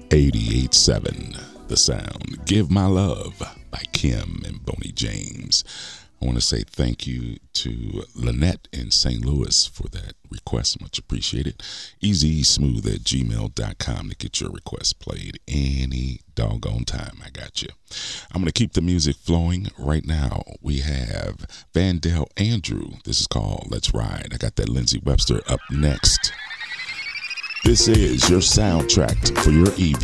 88.7 The Sound. Give My Love by Kim and Boney James. I want to say thank you to Lynette in St. Louis for that request. Much appreciated. easysmooth@gmail.com to get your request played any doggone time. I got you. I'm going to keep the music flowing. Right now, we have Vandell Andrew. This is called Let's Ride. I got that Lindsey Webster up next. This is your soundtrack for your evening.